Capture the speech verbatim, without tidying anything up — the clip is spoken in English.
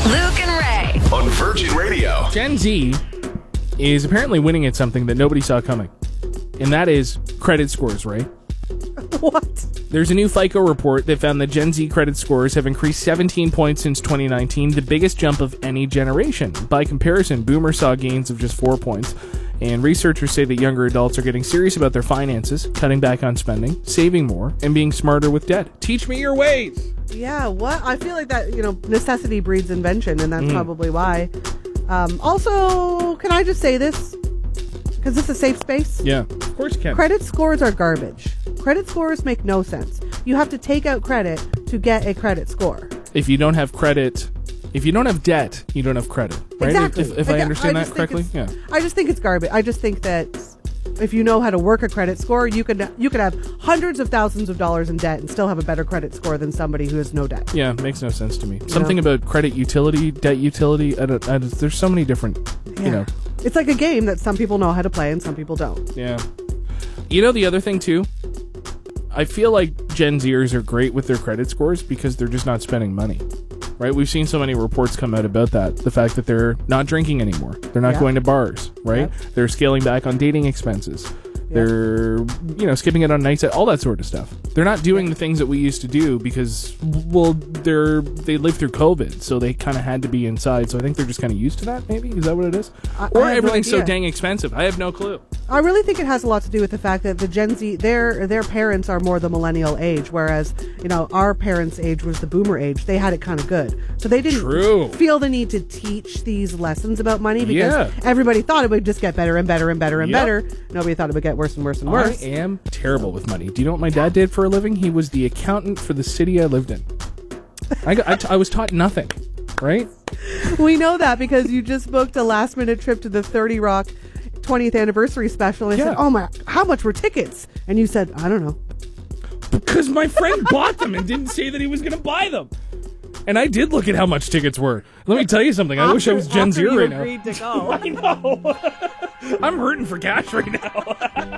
Luke and Ray. On Virgin Radio. Gen Z is apparently winning at something that nobody saw coming, and that is credit scores, right? What? There's a new FICO report that found that Gen Z credit scores have increased seventeen points since twenty nineteen, the biggest jump of any generation. By comparison, boomers saw gains of just four points. And researchers say that younger adults are getting serious about their finances, cutting back on spending, saving more, and being smarter with debt. Teach me your ways. Yeah, what? I feel like that, you know, necessity breeds invention, and that's mm. probably why. Um, also, can I just say this? Because it's a safe space. Yeah, of course you can. Credit scores are garbage. Credit scores make no sense. You have to take out credit to get a credit score. If you don't have credit... If you don't have debt, you don't have credit, right? Exactly. If, if I, I understand I that correctly, yeah. I just think it's garbage. I just think that if you know how to work a credit score, you could you could have hundreds of thousands of dollars in debt and still have a better credit score than somebody who has no debt. Yeah, it makes no sense to me. You Something know? about credit utility, debt utility. I don't, I just, there's so many different, yeah. you know. It's like a game that some people know how to play and some people don't. Yeah. You know the other thing too. I feel like Gen Zers are great with their credit scores because they're just not spending money. Right, we've seen so many reports come out about that. The fact that they're not drinking anymore, they're not yeah. going to bars, right? Yep. They're scaling back on dating expenses. Yep. They're, you know, skipping it on nights out, all that sort of stuff. They're not doing the things that we used to do because, well, they're they lived through COVID, so they kind of had to be inside. So I think they're just kind of used to that. Maybe is that what it is? I, or I everything's no so dang expensive. I have no clue. I really think it has a lot to do with the fact that the Gen Z, their their parents are more the millennial age, whereas, you know, our parents' age was the boomer age. They had it kind of good. So they didn't True. feel the need to teach these lessons about money because Yeah. everybody thought it would just get better and better and better and Yep. better. Nobody thought it would get worse and worse and worse. I am terrible with money. Do you know what my dad did for a living? He was the accountant for the city I lived in. I, got, I, t- I was taught nothing, right? We know that because you just booked a last minute trip to the thirty Rock twentieth anniversary special. And I Yeah. said, oh my, how much were tickets? And you said, I don't know. Because my friend bought them and didn't say that he was going to buy them. And I did look at how much tickets were. Let me tell you something. I after, wish I was Gen after Z you right now. agreed to go. I know. I'm hurting for cash right now.